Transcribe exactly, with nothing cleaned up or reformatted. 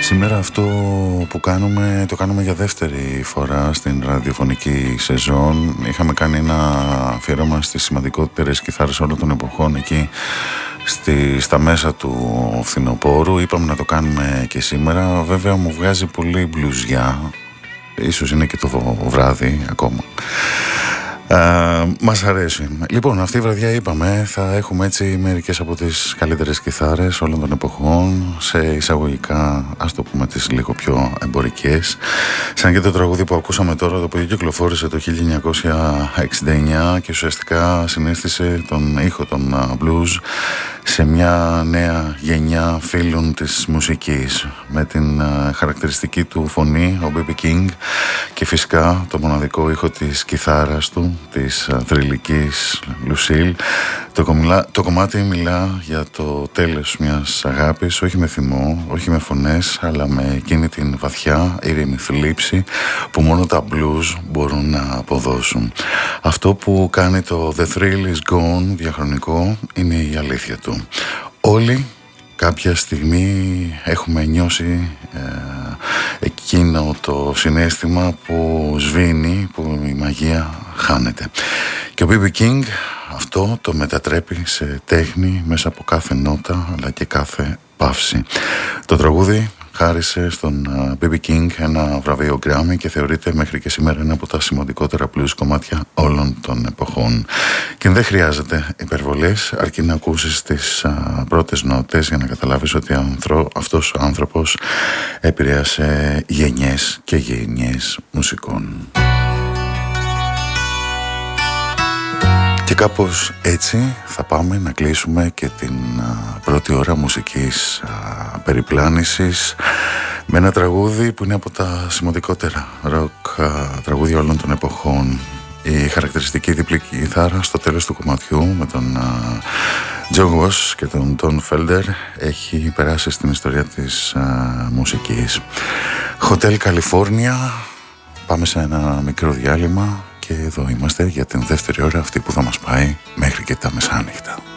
Σήμερα αυτό που κάνουμε, το κάνουμε για δεύτερη φορά στην ραδιοφωνική σεζόν. Είχαμε κάνει ένα αφιέρωμα στις σημαντικότερες κιθάρες όλων των εποχών εκεί στη, στα μέσα του φθινοπόρου. Είπαμε να το κάνουμε και σήμερα. Βέβαια μου βγάζει πολύ μπλουζιά. Ίσως είναι και το βράδυ ακόμα. Uh, μας αρέσει. Λοιπόν, αυτή η βραδιά είπαμε θα έχουμε έτσι μερικές από τις καλύτερες κιθάρες όλων των εποχών, σε εισαγωγικά ας το πούμε τις λίγο πιο εμπορικές, σαν και το τραγούδι που ακούσαμε τώρα, το οποίο κυκλοφόρησε το χίλια εννιακόσια εξήντα εννιά και ουσιαστικά συνέστησε τον ήχο των blues σε μια νέα γενιά φίλων της μουσικής, με την uh, χαρακτηριστική του φωνή, ο μπέι μπι King, και φυσικά το μοναδικό ήχο της κιθάρας του, της uh, θρυλικής Λουσίλ. Το, κομιλά, το κομμάτι μιλά για το τέλος μιας αγάπης, όχι με θυμό, όχι με φωνές, αλλά με εκείνη την βαθιά ήρεμη θλίψη που μόνο τα blues μπορούν να αποδώσουν. Αυτό που κάνει το The Thrill Is Gone διαχρονικό είναι η αλήθεια του. Όλοι κάποια στιγμή έχουμε νιώσει ε, εκείνο το συναίσθημα που σβήνει, που η μαγεία χάνεται. Και ο μπέι μπι King αυτό το μετατρέπει σε τέχνη μέσα από κάθε νότα αλλά και κάθε παύση. Το τραγούδι χάρισε στον μπέι μπι King ένα βραβείο Grammy και θεωρείται μέχρι και σήμερα ένα από τα σημαντικότερα blues κομμάτια όλων των εποχών. Και δεν χρειάζεται υπερβολές, αρκεί να ακούσεις τις α, πρώτες νότες για να καταλάβεις ότι ανθρω... αυτός ο άνθρωπος επηρέασε γενιές και γενιές μουσικών. Και κάπως έτσι θα πάμε να κλείσουμε και την α, πρώτη ώρα μουσικής α, περιπλάνησης με ένα τραγούδι που είναι από τα σημαντικότερα ροκ α, τραγούδια όλων των εποχών. Η χαρακτηριστική διπλή κιθάρα στο τέλος του κομματιού με τον Τζο Walsh και τον Τον Felder έχει περάσει στην ιστορία της α, μουσικής. Hotel California, πάμε σε ένα μικρό διάλειμμα και εδώ είμαστε για την δεύτερη ώρα, αυτή που θα μας πάει μέχρι και τα μεσάνυχτα.